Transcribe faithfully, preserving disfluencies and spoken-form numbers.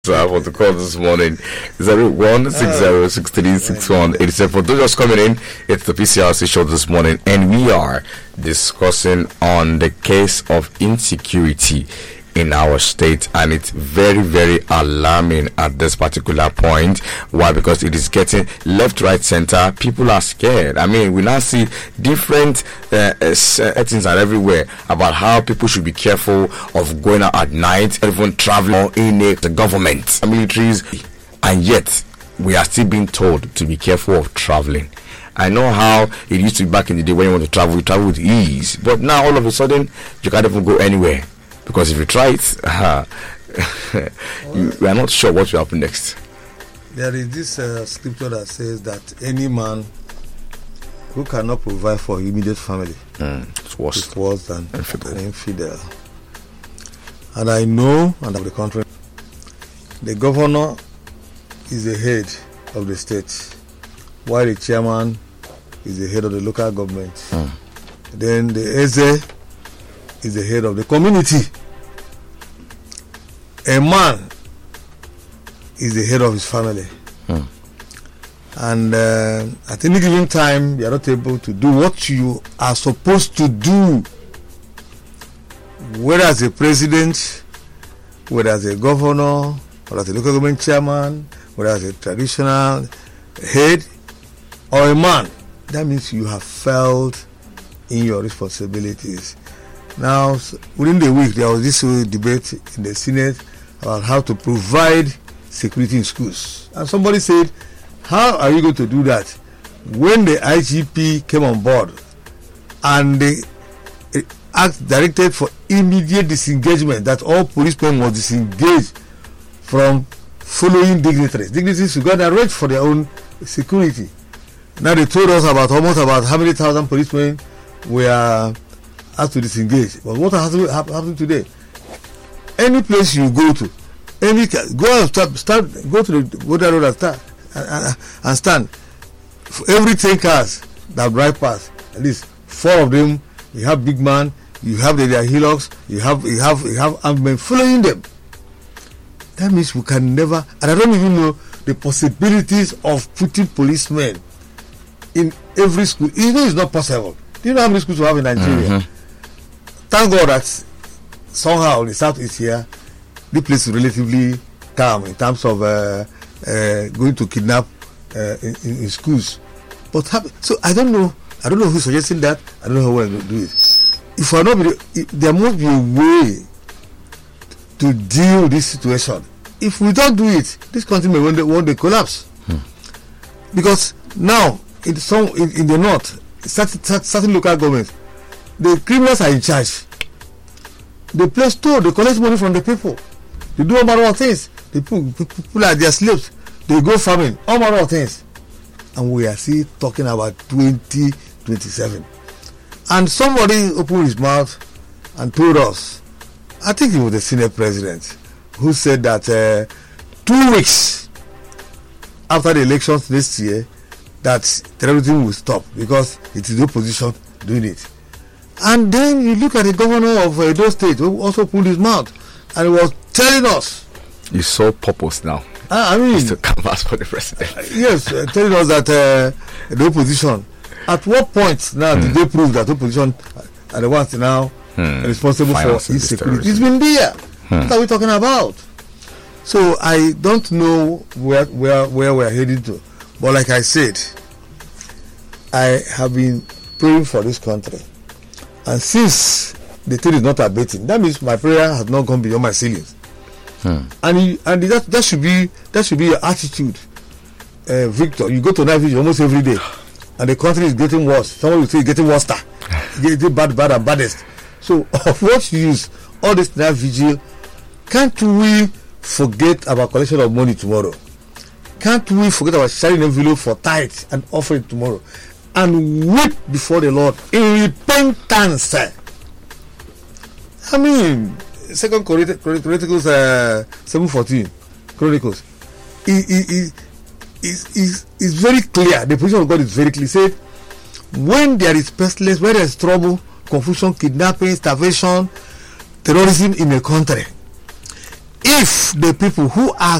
So I want to call this morning zero one six zero six three six one eight seven. For those just coming in, it's the P C R C show this morning, and we are discussing on the case of insecurity in our state, and it's very, very alarming at this particular point. Why? Because it is getting left, right, center. People are scared. I mean, we now see different uh, uh, settings are everywhere about how people should be careful of going out at night, even traveling in it, the government, the militaries, and yet we are still being told to be careful of traveling. I know how it used to be back in the day when you want to travel, you travel with ease, but now all of a sudden you can't even go anywhere. Because if you try it, uh, you, we are not sure what will happen next. There is this uh, scripture that says that any man who cannot provide for his immediate family mm, it's worse. is worse than infidel. an infidel. And I know, and of the country, the governor is the head of the state, while the chairman is the head of the local government. Mm. Then the Eze is the head of the community. A man is the head of his family. Hmm. And uh, at any given time, you are not able to do what you are supposed to do. Whether as a president, whether as a governor, whether as a local government chairman, whether as a traditional head, or a man, that means you have failed in your responsibilities. Now, within the week, there was this debate in the Senate about how to provide security in schools. And somebody said, how are you going to do that when the I G P came on board and the act directed for immediate disengagement, that all policemen must disengage from following dignitaries. Dignitaries should go and arrange for their own security. Now they told us about almost about how many thousand policemen were asked to disengage. But what has happened today? Any place you go to, any go and start, start go to the border road and start and, and stand. For every ten cars that drive past, at least four of them, you have big man, you have the, their hillocks, you have you have you have armed men following them. That means we can never, and I don't even know the possibilities of putting policemen in every school. You know, it's not possible. Do you know how many schools we have in Nigeria? Mm-hmm. Thank God that somehow in the southeast here, the place is relatively calm in terms of uh, uh, going to kidnap uh, in, in, in schools. But have, so I don't know. I don't know who's suggesting that. I don't know how we're going to do it. If we're not, if there must be a way to deal with this situation. If we don't do it, this country may one day, one day collapse. Hmm. Because now in some in, in the north, certain, certain local governments, the criminals are in charge. They play store, they collect money from the people. They do all manner of things. The people, people are their slaves. They go farming, all manner of things. And we are still talking about twenty twenty-seven. And somebody opened his mouth and told us, I think it was the Senate president, who said that uh, two weeks after the elections next year, that terrorism will stop because it is the opposition doing it. And then you look at the governor of Edo State, who also pulled his mouth and he was telling us. You saw purpose now. Uh, I mean, it's to canvas for the president. Uh, yes, uh, telling us that uh, the opposition. At what point now hmm. did they prove that opposition are the ones now hmm. responsible Finance for insecurity? It's been there. Hmm. What are we talking about? So I don't know where where where we're heading to. But like I said, I have been praying for this country. And since the thing is not abating, that means my prayer has not gone beyond my ceilings. Hmm. And he, and that that should be that should be your attitude, uh, Victor. You go to night vigil almost every day, and the country is getting worse. Someone will say it's getting worse. Getting bad, bad, and baddest. So, of what use all this night vigil? Can't we forget about collection of money tomorrow? Can't we forget about sharing envelope for tithe and offering tomorrow? And wait before the Lord in repentance. I mean, Second Chronicles uh, seven fourteen, Chronicles, is is is very clear. The position of God is very clear. He said, when there is pestilence, where there is trouble, confusion, kidnapping, starvation, terrorism in a country, if if the people who are